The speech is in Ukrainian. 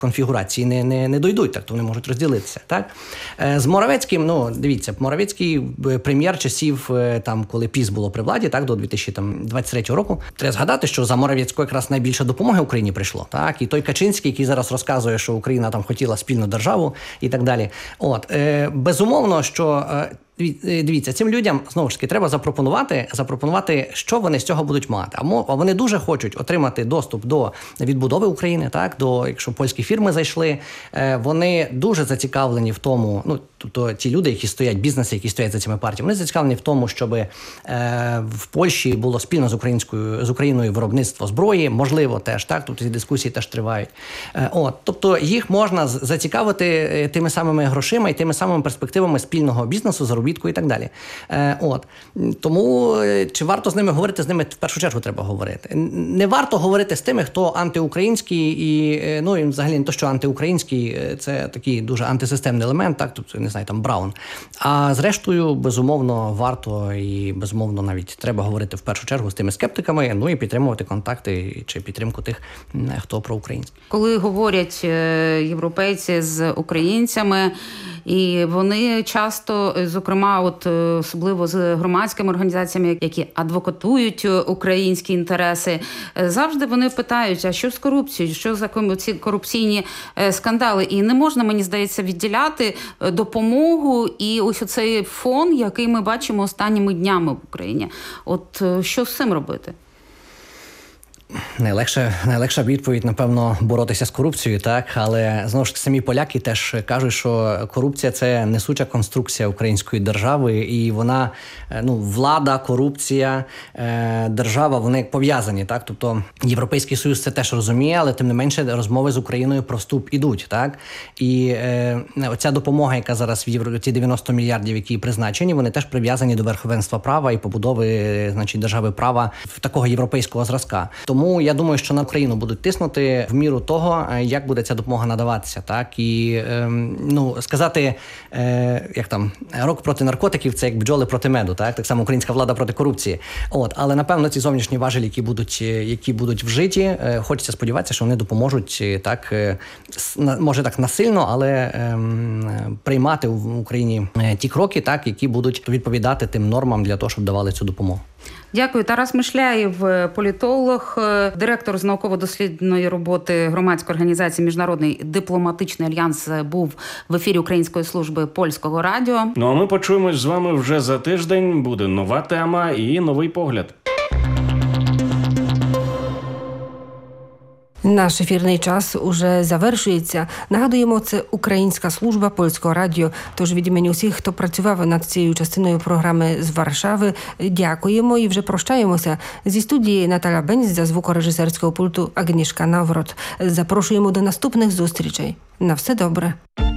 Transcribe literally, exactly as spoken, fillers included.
конфігурації не, не, не дойдуть, так то вони можуть розділитися. Так? З Моровецьким, ну, дивіться, Моровецький прем'єр часів, там, коли ПІС було при владі, так, до дві тисячі двадцять третього року. Треба згадати, що за Моровецького якраз найбільше допомоги Україні прийшло. Так? І той Качинський, який зараз розказує, що Україна там хотіла спільну державу і так далі. От, е, безумовно, що... Е, Дивіться, цим людям, знову ж таки, треба запропонувати, запропонувати, що вони з цього будуть мати. А вони дуже хочуть отримати доступ до відбудови України, так, до, якщо польські фірми зайшли, вони дуже зацікавлені в тому, ну, тобто ті люди, які стоять, бізнеси, які стоять за цими партіями, вони зацікавлені в тому, щоб е, в Польщі було спільно з українською, з Україною виробництво зброї, можливо, теж, так, тут ці дискусії теж тривають. Е, от, тобто їх можна зацікавити тими самими грошима і тими самими перспективами спільного бізнесу, заробітку і так далі. Е, от. Тому чи варто з ними говорити, з ними в першу чергу треба говорити. Не варто говорити з тими, хто антиукраїнський і, ну, і взагалі не то, що антиукраїнський, це такий дуже антисистемний елемент, так, тобто, не знаю, там Браун. А зрештою, безумовно, варто і безумовно навіть треба говорити в першу чергу з тими скептиками, ну і підтримувати контакти чи підтримку тих, хто проукраїнський. Коли говорять європейці з українцями, і вони часто, зокрема, от особливо з громадськими організаціями, які адвокатують українські інтереси, завжди вони питають, а що з корупцією, що за ці корупційні скандали? І не можна, мені здається, відділяти допомогу і ось оцей фон, який ми бачимо останніми днями в Україні. От що з цим робити? Найлегша, найлегша відповідь, напевно, боротися з корупцією, так? Але, знову ж таки, самі поляки теж кажуть, що корупція – це несуча конструкція української держави, і вона, ну, влада, корупція, держава, вони пов'язані, так? Тобто Європейський Союз це теж розуміє, але, тим не менше, розмови з Україною про вступ ідуть, так? І е, оця допомога, яка зараз в Євро, ці дев'яносто мільярдів, які призначені, вони теж прив'язані до верховенства права і побудови, значить, держави права в такого європейського зразка. Тому я думаю, що на Україну будуть тиснути в міру того, як буде ця допомога надаватися, так? І, е, ну, сказати, е, як там, рок проти наркотиків – це як бджоли проти меду, так? Так само українська влада проти корупції. От, але, напевно, ці зовнішні важелі, які будуть, які будуть вжиті, е, хочеться сподіватися, що вони допоможуть, так, е, може так насильно, але е, приймати в Україні ті кроки, так, які будуть відповідати тим нормам для того, щоб давали цю допомогу. Дякую. Тарас Мишляєв, політолог, директор з науково-дослідної роботи громадської організації «Міжнародний дипломатичний альянс», був в ефірі Української служби Польського радіо. Ну а ми почуємось з вами вже за тиждень. Буде нова тема і новий погляд. Наш ефірний час уже завершується. Нагадуємо, це Українська служба Польського радіо. Тож від імені усіх, хто працював над цією частиною програми з Варшави, дякуємо і вже прощаємося. Зі студії Наталя Бенць, за звукорежисерського пульту Агнішка Наврот. Запрошуємо до наступних зустрічей. На все добре.